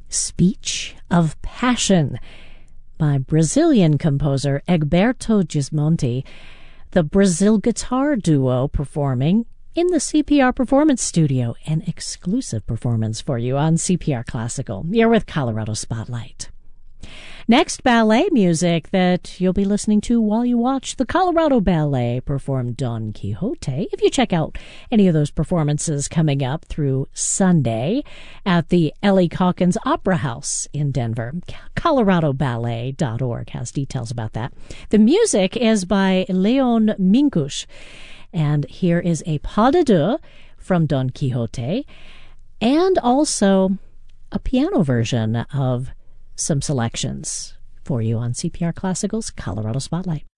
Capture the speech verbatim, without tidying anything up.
Speech of Passion by Brazilian composer Egberto Gismonti, the Brazil Guitar Duo performing in the C P R Performance Studio, an exclusive performance for you on C P R Classical. You're with Colorado Spotlight. Next, ballet music that you'll be listening to while you watch the Colorado Ballet perform Don Quixote. If you check out any of those performances coming up through Sunday at the Ellie Calkins Opera House in Denver, colorado ballet dot org has details about that. The music is by Leon Minkush, and here is a pas de deux from Don Quixote, and also a piano version of some selections for you on C P R Classical's Colorado Spotlight.